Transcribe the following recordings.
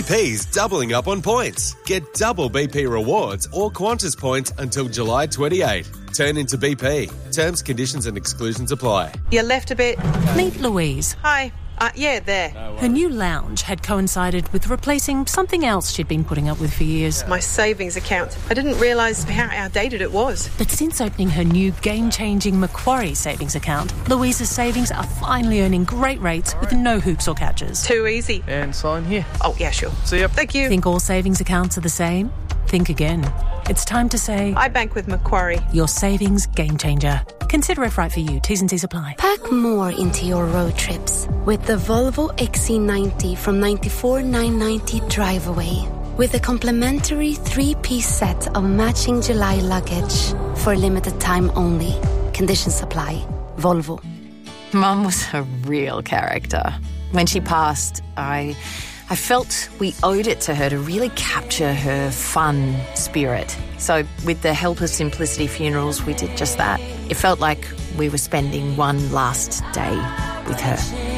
BP's doubling up on points. Get double BP rewards or Qantas points until July 28. Turn into BP. Terms, conditions and exclusions apply. You left a bit. Meet Louise. Hi. Yeah, there. Her new lounge had coincided with replacing something else she'd been putting up with for years. My savings account. I didn't realise how outdated it was. But since opening her new game-changing Macquarie savings account, Louise's savings are finally earning great rates with no hoops or catches. Too easy. And sign here. Oh, yeah, sure. See ya. Thank you. Think all savings accounts are the same? Think again. It's time to say... I bank with Macquarie. Your savings game changer. Consider if right for you. T's and C's apply. Pack more into your road trips with the Volvo XC90 from $94,990 Drive Away. With a complimentary 3-piece set of matching July luggage for limited time only. Conditions apply. Volvo. Mum was a real character. When she passed, I felt we owed it to her to really capture her fun spirit. So with the help of Simplicity Funerals, we did just that. It felt like we were spending one last day with her.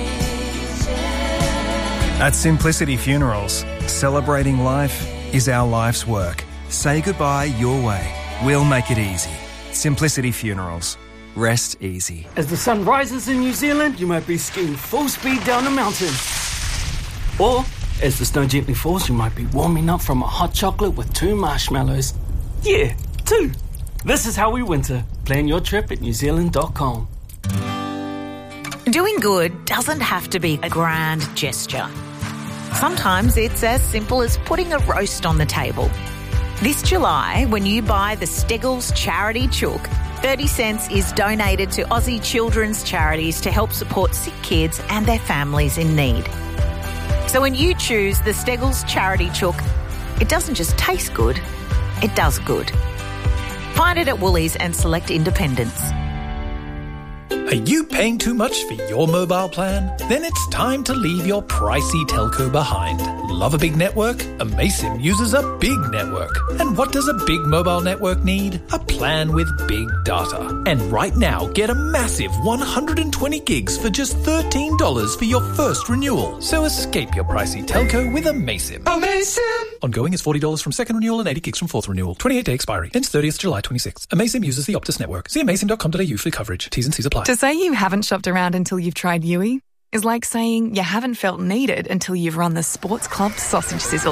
At Simplicity Funerals, celebrating life is our life's work. Say goodbye your way. We'll make it easy. Simplicity Funerals. Rest easy. As the sun rises in New Zealand, you might be skiing full speed down a mountain. Or, as the snow gently falls, you might be warming up from a hot chocolate with 2 marshmallows. Yeah, 2. This is how we winter. Plan your trip at newzealand.com. Doing good doesn't have to be a grand gesture. Sometimes it's as simple as putting a roast on the table. This July, when you buy the Steggles Charity Chook, 30 cents is donated to Aussie children's charities to help support sick kids and their families in need. So when you choose the Steggles Charity Chook, it doesn't just taste good, it does good. Find it at Woolies and select independents. Are you paying too much for your mobile plan? Then it's time to leave your pricey telco behind. Love a big network? Amaysim uses a big network. And what does a big mobile network need? A plan with big data. And right now, get a massive 120 gigs for just $13 for your first renewal. So escape your pricey telco with Amaysim. Amaysim! Ongoing is $40 from second renewal and 80 gigs from fourth renewal. 28-day expiry. Ends 30th July 26. Amaysim uses the Optus network. See amaysim.com.au for coverage. T's and C's apply. To say you haven't shopped around until you've tried Yui is like saying you haven't felt needed until you've run the Sports Club sausage sizzle.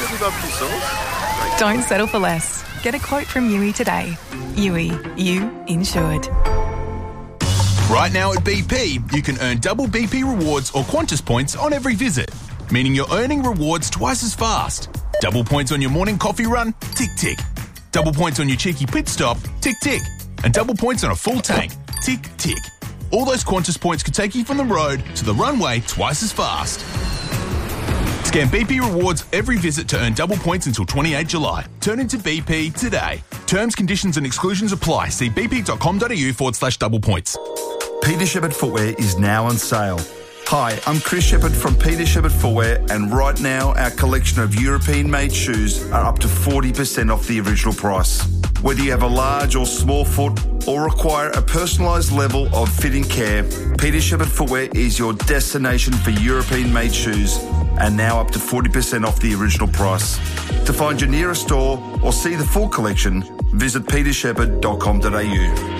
Don't settle for less. Get a quote from Yui today. Yui, you insured. Right now at BP, you can earn double BP rewards or Qantas points on every visit, meaning you're earning rewards twice as fast. Double points on your morning coffee run? Tick, tick. Double points on your cheeky pit stop? Tick, tick. And double points on a full tank? Tick, tick. All those Qantas points could take you from the road to the runway twice as fast. Scan BP rewards every visit to earn double points until 28 July. Turn into BP today. Terms, conditions and exclusions apply. See bp.com.au/double points. Peter Shepherd Footwear is now on sale. Hi, I'm Chris Shepherd from Peter Shepherd Footwear, and right now our collection of European-made shoes are up to 40% off the original price. Whether you have a large or small foot or require a personalised level of fitting care, Peter Shepherd Footwear is your destination for European-made shoes, and now up to 40% off the original price. To find your nearest store or see the full collection, visit petershepherd.com.au.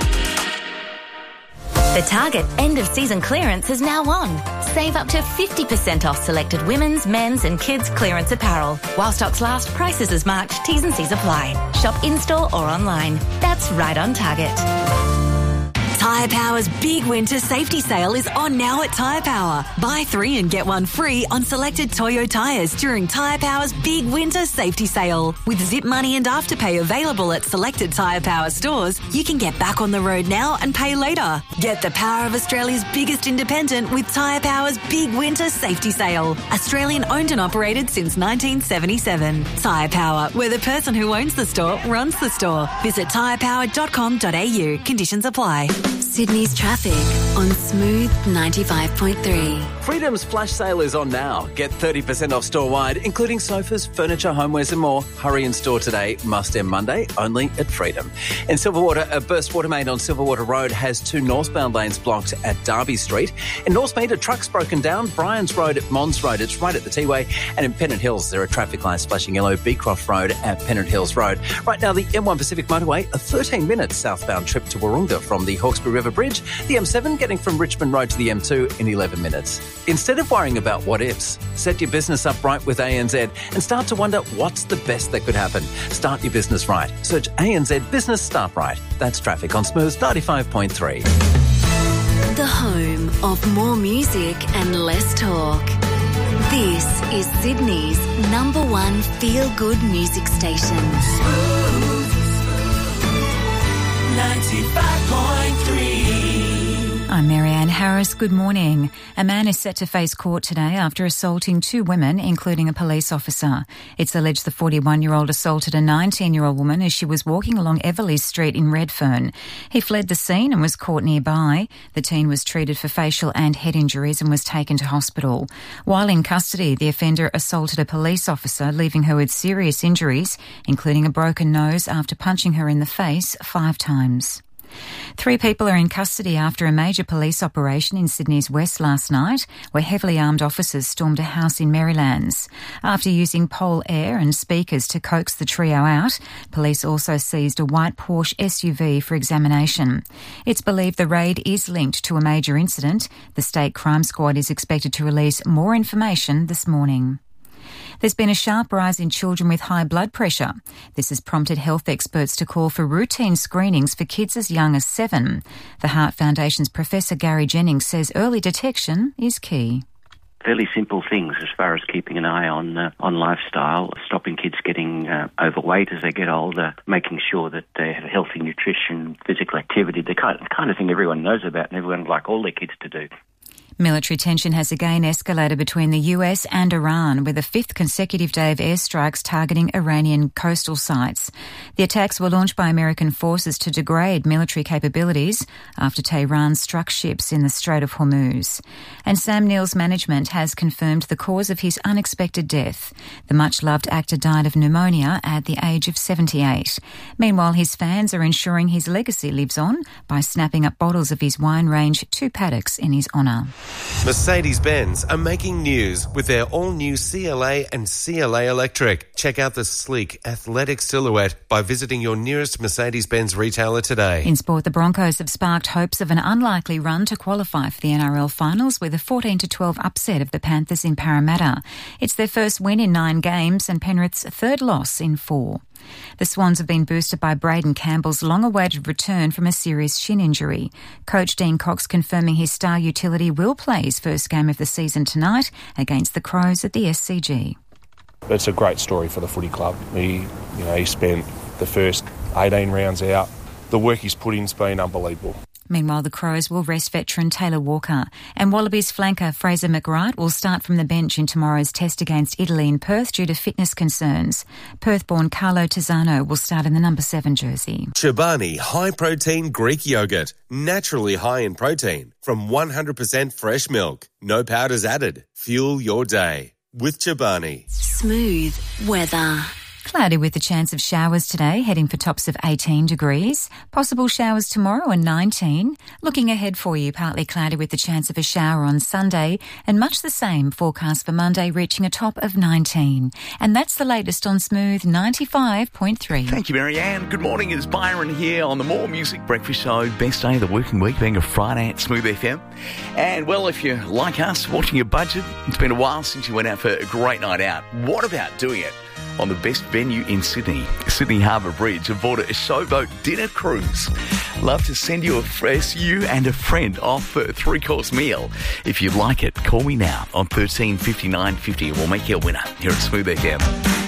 The Target end-of-season clearance is now on. Save up to 50% off selected women's, men's and kids' clearance apparel. While stocks last, prices as marked, T's and C's apply. Shop in-store or online. That's right on Target. Tyre Power's big winter safety sale is on now at Tyre Power. Buy 3 and get 1 free on selected Toyo tyres during Tyre Power's big winter safety sale. With Zip Money and Afterpay available at selected Tyre Power stores, you can get back on the road now and pay later. Get the power of Australia's biggest independent with Tyre Power's big winter safety sale. Australian owned and operated since 1977. Tyre Power, where the person who owns the store runs the store. Visit tyrepower.com.au. Conditions apply. Sydney's traffic on Smooth 95.3. Freedom's flash sale is on now. Get 30% off store-wide, including sofas, furniture, homewares and more. Hurry in store today. Must end Monday, only at Freedom. In Silverwater, a burst water main on Silverwater Road has 2 northbound lanes blocked at Derby Street. In Northmead, a truck's broken down. Bryans Road at Mons Road, it's right at the T-Way. And in Pennant Hills, there are traffic lights flashing yellow. Beecroft Road at Pennant Hills Road. Right now, the M1 Pacific Motorway, a 13-minute southbound trip to Warunga from the Hawkesbury River Bridge. The M7 getting from Richmond Road to the M2 in 11 minutes. Instead of worrying about what-ifs, set your business up right with ANZ and start to wonder what's the best that could happen. Start your business right. Search ANZ Business Start Right. That's traffic on Smooth 95.3. The home of more music and less talk. This is Sydney's #1 feel-good music station. 95.3. I'm Marianne Harris. Good morning. A man is set to face court today after assaulting 2 women, including a police officer. It's alleged the 41-year-old assaulted a 19-year-old woman as she was walking along Everleigh Street in Redfern. He fled the scene and was caught nearby. The teen was treated for facial and head injuries and was taken to hospital. While in custody, the offender assaulted a police officer, leaving her with serious injuries, including a broken nose after punching her in the face 5 times. 3 people are in custody after a major police operation in Sydney's west last night, where heavily armed officers stormed a house in Merrylands. After using pole air and speakers to coax the trio out, police also seized a white Porsche SUV for examination. It's believed the raid is linked to a major incident. The State Crime Squad is expected to release more information this morning. There's been a sharp rise in children with high blood pressure. This has prompted health experts to call for routine screenings for kids as young as 7. The Heart Foundation's Professor Gary Jennings says early detection is key. Fairly simple things as far as keeping an eye on lifestyle, stopping kids getting overweight as they get older, making sure that they have healthy nutrition, physical activity, the kind of thing everyone knows about and everyone would like all their kids to do. Military tension has again escalated between the US and Iran, with a 5th consecutive day of airstrikes targeting Iranian coastal sites. The attacks were launched by American forces to degrade military capabilities after Tehran struck ships in the Strait of Hormuz. And Sam Neill's management has confirmed the cause of his unexpected death. The much-loved actor died of pneumonia at the age of 78. Meanwhile, his fans are ensuring his legacy lives on by snapping up bottles of his wine range 2 paddocks in his honour. Mercedes-Benz are making news with their all-new CLA and CLA Electric. Check out the sleek, athletic silhouette by visiting your nearest Mercedes-Benz retailer today. In sport, the Broncos have sparked hopes of an unlikely run to qualify for the NRL finals with a 14-12 upset of the Panthers in Parramatta. It's their first win in 9 games and Penrith's 3rd loss in 4. The Swans have been boosted by Braden Campbell's long-awaited return from a serious shin injury. Coach Dean Cox confirming his star utility will play his first game of the season tonight against the Crows at the SCG. It's a great story for the footy club. He spent the first 18 rounds out. The work he's put in's been unbelievable. Meanwhile, the Crows will rest veteran Taylor Walker, and Wallabies flanker Fraser McWright will start from the bench in tomorrow's test against Italy in Perth due to fitness concerns. Perth-born Carlo Tizzano will start in the number 7 jersey. Chobani high-protein Greek yogurt, naturally high in protein, from 100% fresh milk. No powders added. Fuel your day with Chobani. Smooth weather. Cloudy with the chance of showers today, heading for tops of 18 degrees. Possible showers tomorrow and 19. Looking ahead for you, partly cloudy with the chance of a shower on Sunday, and much the same forecast for Monday, reaching a top of 19. And that's the latest on Smooth 95.3. Thank you, Marianne. Good morning, it's Byron here on the More Music Breakfast Show. Best day of the working week being a Friday at Smooth FM. And, well, if you're like us, watching your budget, it's been a while since you went out for a great night out. What about doing it on the best venue in Sydney, Sydney Harbour Bridge, aboard a showboat dinner cruise? Love to send you you and a friend off for a 3-course meal. If you'd like it, call me now on 13 59 50. We'll make you a winner here at Smooth FM.